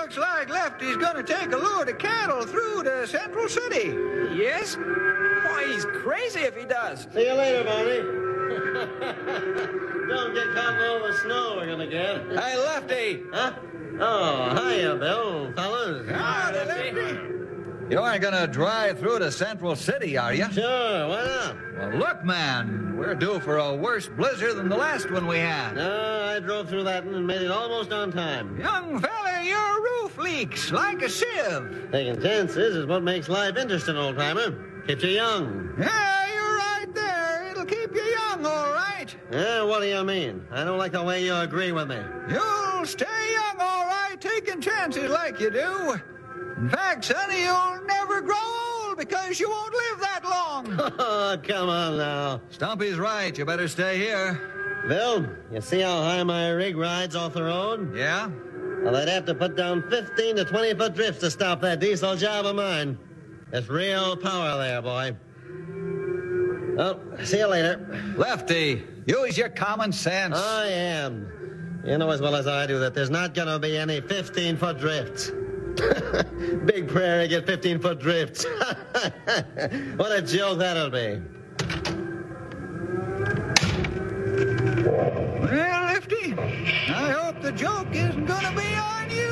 looks like Lefty's gonna take a load of cattle through to Central City. Yes? Why, he's crazy if he does. See you later, Barney. Don't get caught in all the snow we're gonna get. Hey, Lefty. Huh? Oh, hiya, Bill, fellas. Howdy, Lefty. You aren't gonna drive through to Central City, are you? Sure, why not? Well, look, man, we're due for a worse blizzard than the last one we had. No, I drove through that one and made it almost on time. Young fella, your roof leaks like a sieve. Taking chances is what makes life interesting, old-timer. Keeps you young. Yeah, you're right there. It'll keep you young, all right. Yeah, what do you mean? I don't like the way you agree with me. You'll stay young, all right, taking chances like you do. In fact, sonny, you'll never grow old because you won't live that long. Oh, come on now. Stumpy's right. You better stay here. Bill, you see how high my rig rides off the road? Yeah? Well, they'd have to put down 15 to 20-foot drifts to stop that diesel job of mine. There's real power there, boy. Oh, see you later. Lefty, use your common sense. I am. You know as well as I do that there's not going to be any 15-foot drifts. Big prairie get 15-foot drifts. What a joke that'll be. Well, Lefty, I hope the joke isn't going to be